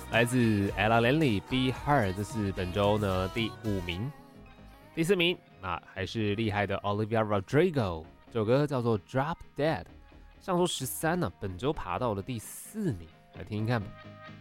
来自 Ella Langley Be Her， 这是本周呢第5名。第4名还是厉害的 Olivia Rodrigo， 这首歌叫做 Drop Dead， 上周13呢，本周爬到了第4名，来听听看吧。